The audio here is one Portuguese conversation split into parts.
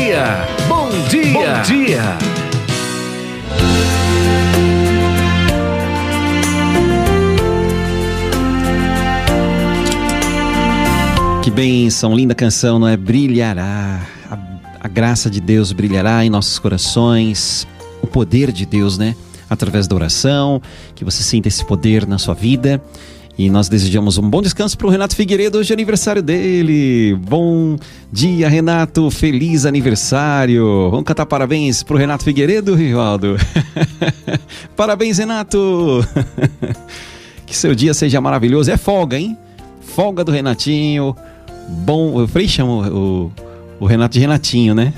dia, bom dia, bom dia. Que bênção, linda canção, não é? Brilhará, a graça de Deus brilhará em nossos corações, o poder de Deus, né? Através da oração, que você sinta esse poder na sua vida. E nós desejamos um bom descanso para o Renato Figueiredo, hoje é aniversário dele. Bom dia, Renato, feliz aniversário. Vamos cantar parabéns para o Renato Figueiredo, Rivaldo? Parabéns, Renato. Que seu dia seja maravilhoso. É folga, hein? Folga do Renatinho. Bom, eu falei, chamo o Renato de Renatinho, né?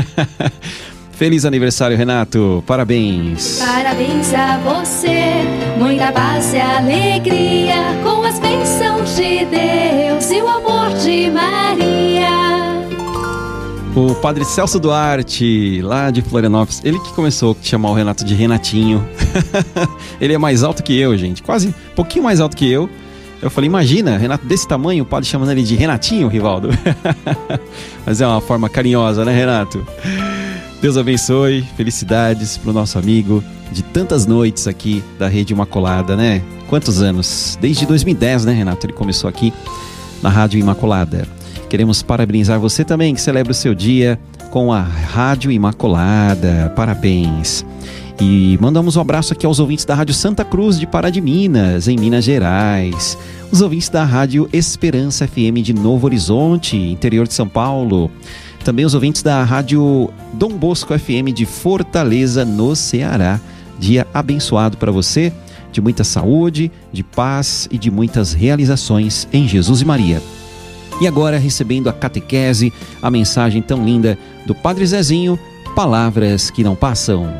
Feliz aniversário, Renato. Parabéns. Parabéns a você, muita paz e alegria, com as bênçãos de Deus e o amor de Maria. O padre Celso Duarte, lá de Florianópolis, ele que começou a chamar o Renato de Renatinho. Ele é mais alto que eu, gente. Quase um pouquinho mais alto que eu. Eu falei, imagina, Renato desse tamanho, o padre chamando ele de Renatinho, Rivaldo. Mas é uma forma carinhosa, né, Renato? Deus abençoe, felicidades para o nosso amigo de tantas noites aqui da Rede Imaculada, né? Quantos anos? Desde 2010, né, Renato? Ele começou aqui na Rádio Imaculada. Queremos parabenizar você também, que celebra o seu dia com a Rádio Imaculada. Parabéns. E mandamos um abraço aqui aos ouvintes da Rádio Santa Cruz de Pará de Minas, em Minas Gerais. Os ouvintes da Rádio Esperança FM de Novo Horizonte, interior de São Paulo. Também os ouvintes da Rádio Dom Bosco FM de Fortaleza, no Ceará. Dia abençoado para você, de muita saúde, de paz e de muitas realizações em Jesus e Maria. E agora, recebendo a catequese, a mensagem tão linda do Padre Zezinho, Palavras que não passam.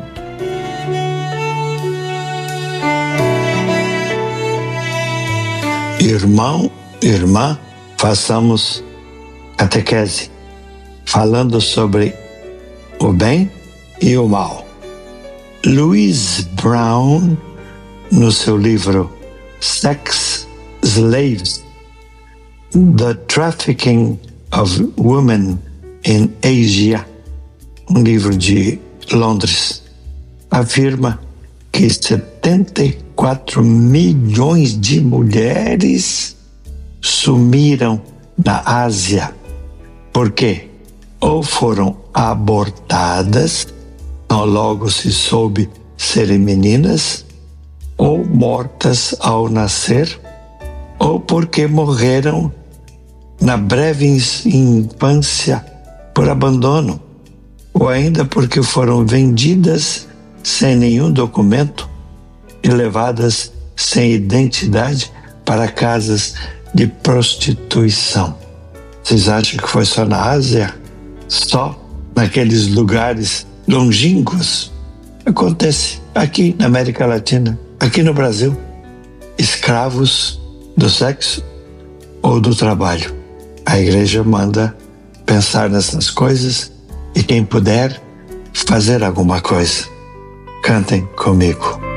Irmão, irmã, façamos catequese, falando sobre o bem e o mal. Louise Brown, no seu livro Sex Slaves, The Trafficking of Women in Asia, um livro de Londres, afirma que 74 milhões de mulheres sumiram na Ásia. Por quê? Ou foram abortadas, não logo se soube serem meninas, ou mortas ao nascer, ou porque morreram na breve infância por abandono, ou ainda porque foram vendidas sem nenhum documento e levadas sem identidade para casas de prostituição. Vocês acham que foi só na Ásia? Só naqueles lugares longínquos? Acontece aqui na América Latina, aqui no Brasil. Escravos do sexo ou do trabalho. A igreja manda pensar nessas coisas e quem puder fazer alguma coisa. Cantem comigo.